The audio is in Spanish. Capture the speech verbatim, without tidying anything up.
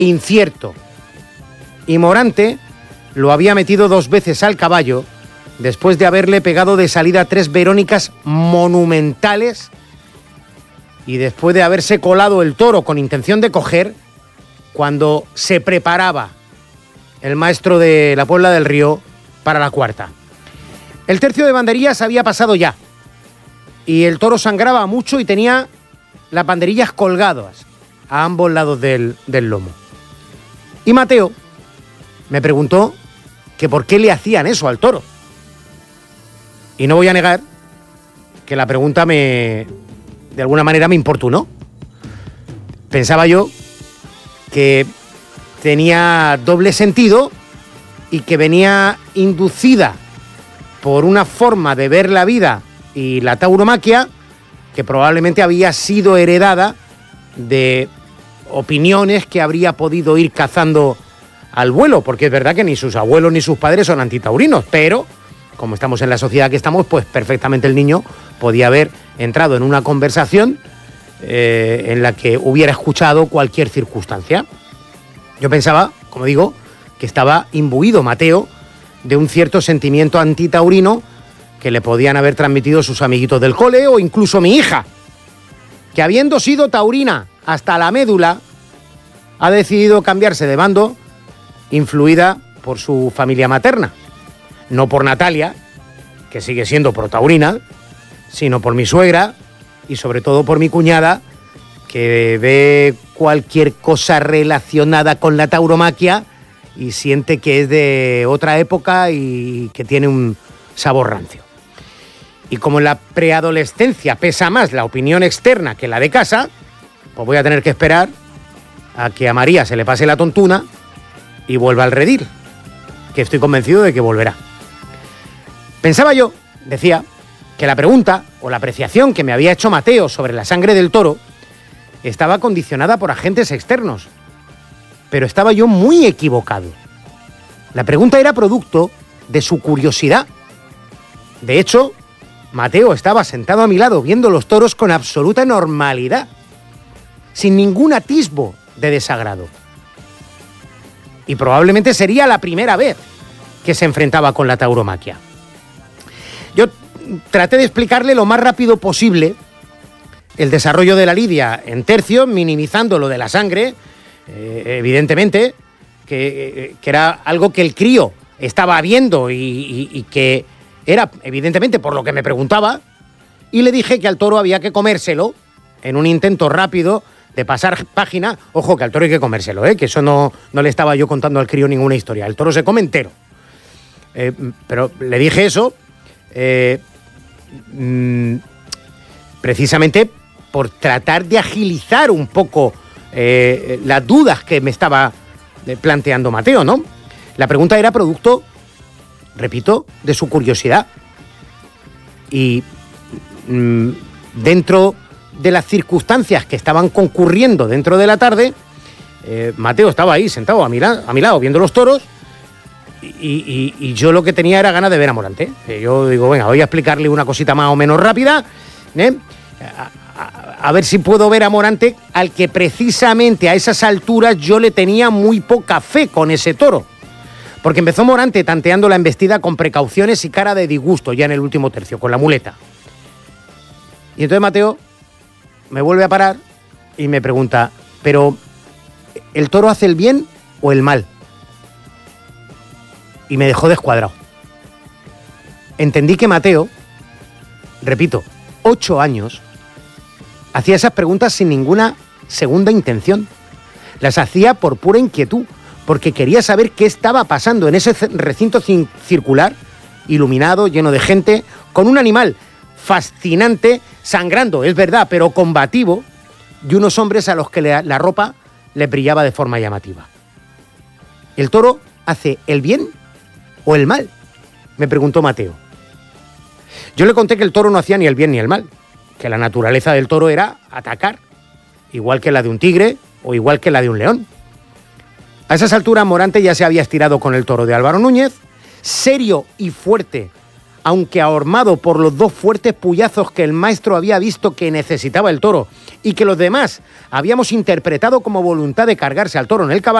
incierto. Y Morante lo había metido dos veces al caballo después de haberle pegado de salida tres verónicas monumentales y después de haberse colado el toro con intención de coger cuando se preparaba el maestro de la Puebla del Río para la cuarta. El tercio de banderillas había pasado ya y el toro sangraba mucho y tenía las banderillas colgadas a ambos lados del, del lomo. Y Mateo me preguntó que por qué le hacían eso al toro. Y no voy a negar que la pregunta me, de alguna manera me importunó. Pensaba yo que tenía doble sentido y que venía inducida por una forma de ver la vida y la tauromaquia que probablemente había sido heredada de opiniones que habría podido ir cazando al vuelo, porque es verdad que ni sus abuelos ni sus padres son antitaurinos, pero como estamos en la sociedad que estamos, pues perfectamente el niño podía haber entrado en una conversación eh, en la que hubiera escuchado cualquier circunstancia. Yo pensaba, como digo, que estaba imbuido Mateo de un cierto sentimiento antitaurino que le podían haber transmitido sus amiguitos del cole o incluso mi hija, que habiendo sido taurina hasta la médula, ha decidido cambiarse de bando, influida por su familia materna. No por Natalia, que sigue siendo protaurina, sino por mi suegra y sobre todo por mi cuñada, que ve cualquier cosa relacionada con la tauromaquia y siente que es de otra época y que tiene un sabor rancio. Y como en la preadolescencia pesa más la opinión externa que la de casa, pues voy a tener que esperar a que a María se le pase la tontuna y vuelva al redil, que estoy convencido de que volverá. Pensaba yo, decía, que la pregunta o la apreciación que me había hecho Mateo sobre la sangre del toro estaba condicionada por agentes externos, pero estaba yo muy equivocado. La pregunta era producto de su curiosidad. De hecho, Mateo estaba sentado a mi lado viendo los toros con absoluta normalidad, sin ningún atisbo de desagrado. Y probablemente sería la primera vez que se enfrentaba con la tauromaquia. Yo traté de explicarle lo más rápido posible el desarrollo de la lidia en tercio, minimizando lo de la sangre, eh, evidentemente, que, que era algo que el crío estaba viendo y, y, y que era, evidentemente, por lo que me preguntaba, y le dije que al toro había que comérselo en un intento rápido de pasar página. Ojo, que al toro hay que comérselo, ¿eh? Que eso no, no le estaba yo contando al crío ninguna historia. El toro se come entero. Eh, pero le dije eso eh, mmm, precisamente por tratar de agilizar un poco eh, las dudas que me estaba planteando Mateo, ¿no? La pregunta era producto, repito, de su curiosidad. Y mmm, dentro de las circunstancias que estaban concurriendo dentro de la tarde, eh, Mateo estaba ahí sentado a mi, la- a mi lado viendo los toros y, y, y yo lo que tenía era ganas de ver a Morante. Eh, yo digo, venga, voy a explicarle una cosita más o menos rápida, ¿eh? a, a, a ver si puedo ver a Morante, al que precisamente a esas alturas yo le tenía muy poca fe con ese toro. Porque empezó Morante tanteando la embestida con precauciones y cara de disgusto ya en el último tercio, con la muleta. Y entonces Mateo me vuelve a parar y me pregunta, ¿pero el toro hace el bien o el mal? Y me dejó descuadrado. Entendí que Mateo, repito, ocho años, hacía esas preguntas sin ninguna segunda intención. Las hacía por pura inquietud, porque quería saber qué estaba pasando en ese recinto circular, iluminado, lleno de gente, con un animal fascinante, sangrando, es verdad, pero combativo, y unos hombres a los que le, la ropa le brillaba de forma llamativa. ¿El toro hace el bien o el mal?, me preguntó Mateo. Yo le conté que el toro no hacía ni el bien ni el mal, que la naturaleza del toro era atacar, igual que la de un tigre o igual que la de un león. A esas alturas Morante ya se había estirado con el toro de Álvaro Núñez, serio y fuerte aunque ahormado por los dos fuertes puyazos que el maestro había visto que necesitaba el toro y que los demás habíamos interpretado como voluntad de cargarse al toro en el caballo,